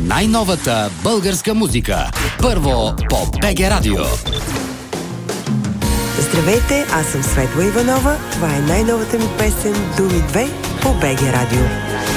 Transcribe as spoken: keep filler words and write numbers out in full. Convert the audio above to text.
най-новата българска музика. Първо по БГ Радио. Здравейте, аз съм Светла Иванова. Това е най-новата ми песен "Думи две" по БГ Радио.